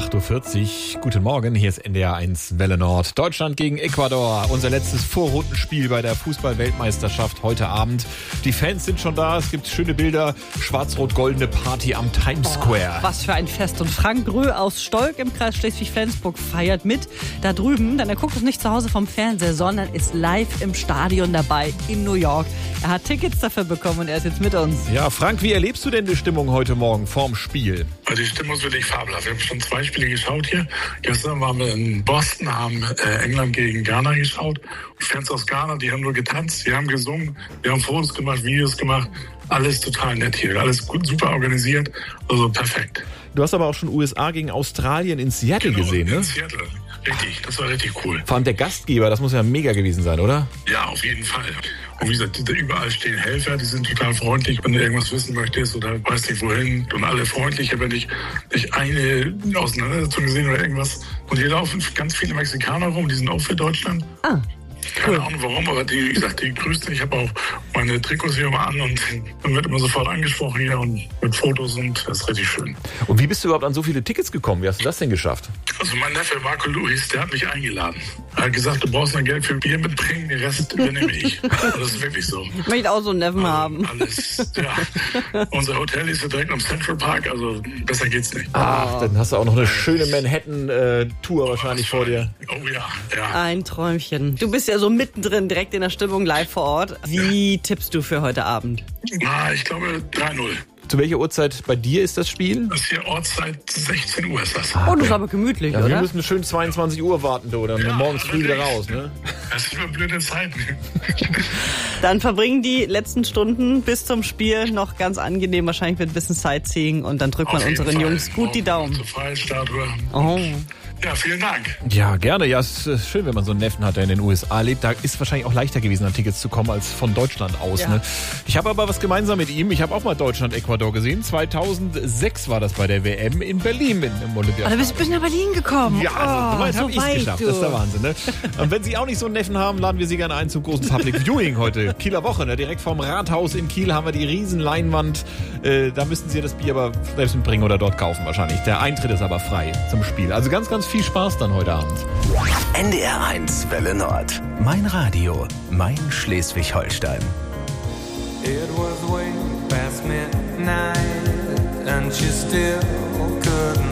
8.40 Uhr. Guten Morgen, hier ist NDR 1 Welle Nord. Deutschland gegen Ecuador. Unser letztes Vorrundenspiel bei der Fußball-Weltmeisterschaft heute Abend. Die Fans sind schon da. Es gibt schöne Bilder. Schwarz-rot-goldene Party am Times Square. Was für ein Fest. Und Frank Grö aus Stolk im Kreis Schleswig-Flensburg feiert mit da drüben. Denn er guckt es nicht zu Hause vom Fernseher, sondern ist live im Stadion dabei in New York. Er hat Tickets dafür bekommen und er ist jetzt mit uns. Ja, Frank, wie erlebst du denn die Stimmung heute Morgen vorm Spiel? Die Stimmung ist wirklich fabelhaft. Wir haben schon 2 Spiele geschaut hier. Gestern waren wir in Boston, haben England gegen Ghana geschaut. Die Fans aus Ghana, die haben nur getanzt, die haben gesungen, wir haben Fotos gemacht, Videos gemacht. Alles total nett hier, alles gut, super organisiert, also perfekt. Du hast aber auch schon USA gegen Australien in Seattle gesehen, ne? In Seattle, richtig, das war richtig cool. Vor allem der Gastgeber, das muss ja mega gewesen sein, oder? Ja, auf jeden Fall. Und wie gesagt, überall stehen Helfer, die sind total freundlich, wenn du irgendwas wissen möchtest oder weißt nicht wohin. Und alle freundlich, aber nicht eine Auseinandersetzung gesehen oder irgendwas. Und hier laufen ganz viele Mexikaner rum, die sind auch für Deutschland. Ah. Keine Ahnung warum, aber die grüßen. Ich habe auch meine Trikots hier immer an und dann wird immer sofort angesprochen hier und mit Fotos und das ist richtig schön. Und wie bist du überhaupt an so viele Tickets gekommen? Wie hast du das denn geschafft? Also mein Neffe Marco Luis, der hat mich eingeladen. Er hat gesagt, du brauchst noch Geld für Bier mitbringen, den Rest übernehme ich. Und das ist wirklich so. Ich möchte auch so einen Neffen haben. Alles, ja. Unser Hotel ist ja direkt am Central Park, also besser geht's nicht. Ach, dann hast du auch noch eine schöne Manhattan-Tour wahrscheinlich vor dir. Oh ja. Ein Träumchen. Du bist ja so mittendrin, direkt in der Stimmung, live vor Ort. Wie tippst du für heute Abend? Ich glaube 3-0. Zu welcher Uhrzeit bei dir ist das Spiel? Das ist hier Ortszeit, 16 Uhr ist das. Oh, das ist aber gemütlich, Ja, oder? wir müssen schön 22 Uhr warten, du, dann morgens früh wieder raus, ne? Das sind immer blöde Zeiten. Dann verbringen die letzten Stunden bis zum Spiel noch ganz angenehm. Wahrscheinlich wird ein bisschen Sightseeing und dann drückt man unseren Jungs gut die Daumen. Zur Freiheitsstatue. Oh. Ja, vielen Dank. Ja, gerne. Ja, es ist schön, wenn man so einen Neffen hat, der in den USA lebt. Da ist wahrscheinlich auch leichter gewesen, an Tickets zu kommen, als von Deutschland aus. Ja. Ne? Ich habe aber was gemeinsam mit ihm. Ich habe auch mal Deutschland-Ecuador gesehen. 2006 war das bei der WM in Berlin im Oh, Olympiastadion. du bist nach Berlin gekommen. Ja, also, so weit habe ich es geschafft. du. Das ist der Wahnsinn, ne? Und wenn Sie auch nicht so einen Neffen haben, laden wir Sie gerne ein zum großen Public Viewing heute. Kieler Woche, ne? Direkt vorm Rathaus in Kiel haben wir die Riesenleinwand. Da müssten Sie das Bier aber selbst mitbringen oder dort kaufen wahrscheinlich. Der Eintritt ist aber frei zum Spiel. Also ganz, ganz viel Spaß dann heute Abend. NDR 1 Welle Nord. Mein Radio, mein Schleswig-Holstein. It was way past midnight and she still couldn't